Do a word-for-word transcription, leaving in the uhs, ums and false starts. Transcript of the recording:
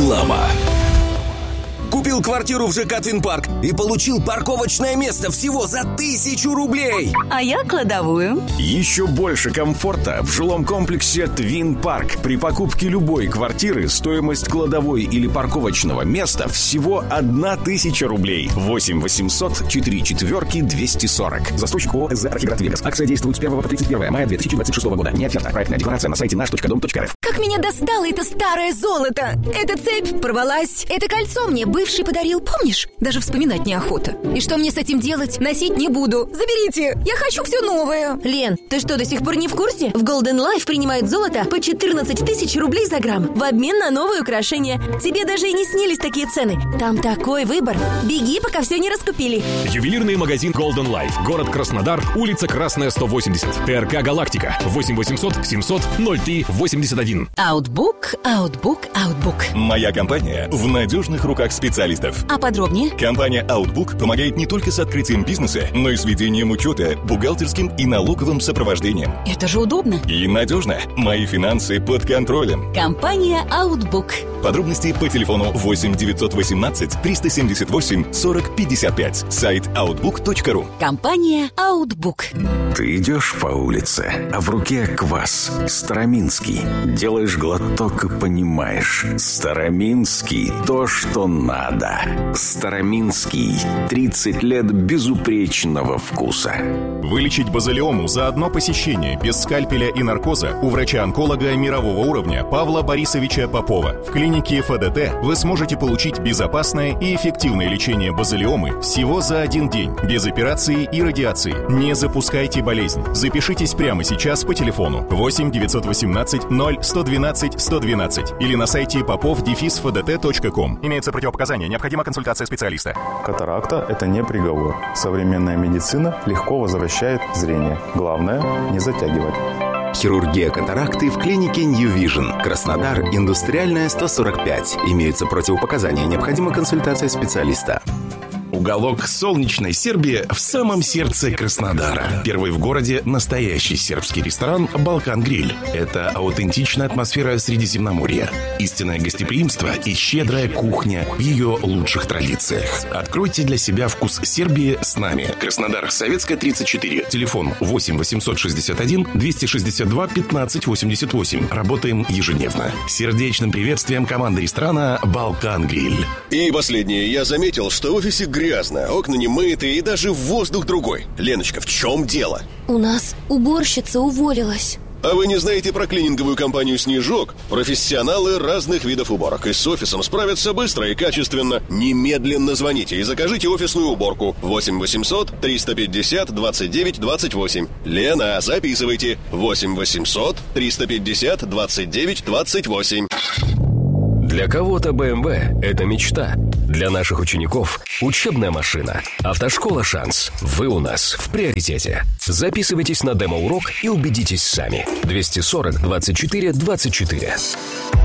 Реклама. Купил квартиру в ЖК «Твинпарк» и получил парковочное место всего за тысячу рублей. А я кладовую. Еще больше комфорта в жилом комплексе «Твинпарк». При покупке любой квартиры стоимость кладовой или парковочного места всего одна тысяча рублей. восемь восемьсот четыре четверки двести сорок. Застройщик ООО «СЗ Архиград Вегас». Акция действует с первого по тридцать первое мая две тысячи двадцать шестого года. Не оферта. Проектная декларация на сайте наш точка дом точка рф. Как меня достало это старое золото! Эта цепь порвалась. Это кольцо мне бывший подарил, помнишь? Даже вспоминать неохота. И что мне с этим делать? Носить не буду. Заберите! Я хочу все новое. Лен, ты что, до сих пор не в курсе? В Golden Life принимают золото по четырнадцать тысяч рублей за грамм в обмен на новые украшения. Тебе даже и не снились такие цены. Там такой выбор. Беги, пока все не раскупили. Ювелирный магазин Golden Life. Город Краснодар, улица Красная, сто восемьдесят. ТРК «Галактика». восемь восемьсот семьсот ноль три восемьдесят один. Outbook, Outbook, Outbook. Моя компания в надежных руках специалистов. А подробнее? Компания Outbook помогает не только с открытием бизнеса, но и с ведением учета, бухгалтерским и налоговым сопровождением. Это же удобно. И надежно. Мои финансы под контролем. Компания Outbook. Подробности по телефону восемь девятьсот восемнадцать триста семьдесят восемь сорок пятьдесят пять. Сайт outbook точка ру. Компания Outbook. Ты идешь по улице, а в руке квас. Староминский. Делаешь глоток и понимаешь. Староминский – то, что надо. Староминский. тридцать лет безупречного вкуса. Вылечить базалиому за одно посещение без скальпеля и наркоза у врача-онколога мирового уровня Павла Борисовича Попова. В клинике ФДТ вы сможете получить безопасное и эффективное лечение базалиомы всего за один день, без операции и радиации. Не запускайте болезнь. Запишитесь прямо сейчас по телефону восемь девятьсот восемнадцать ноль сто двенадцать сто двенадцать или на сайте попов дефис эф д т точка ком. Имеются противопоказания. Необходима консультация специалиста. Катаракта – это не приговор. Современная медицина легко возвращает зрение. Главное – не затягивать. Хирургия катаракты в клинике New Vision. Краснодар, Индустриальная, сто сорок пять. Имеются противопоказания. Необходима консультация специалиста. Уголок солнечной Сербии в самом сердце Краснодара. Первый в городе настоящий сербский ресторан «Балкан Гриль». Это аутентичная атмосфера Средиземноморья, истинное гостеприимство и щедрая кухня в ее лучших традициях. Откройте для себя вкус Сербии с нами. Краснодар, Советская, тридцать четыре. Телефон восемь восемьсот шестьдесят один двести шестьдесят два пятнадцать восемьдесят восемь. Работаем ежедневно. Сердечным приветствием команды ресторана «Балкан Гриль». И последнее. Я заметил, что в офисе грязно, окна не мытые и даже воздух другой. Леночка, в чем дело? У нас уборщица уволилась. А вы не знаете про клининговую компанию «Снежок»? Профессионалы разных видов уборок. И с офисом справятся быстро и качественно. Немедленно звоните и закажите офисную уборку. восемь восемьсот триста пятьдесят двадцать девять двадцать восемь. Лена, записывайте. восемь восемьсот триста пятьдесят двадцать девять двадцать восемь. Для кого-то бэ эм вэ – это мечта. Для наших учеников – учебная машина. Автошкола «Шанс». Вы у нас в приоритете. Записывайтесь на демо-урок и убедитесь сами. двести сорок двадцать четыре двадцать четыре.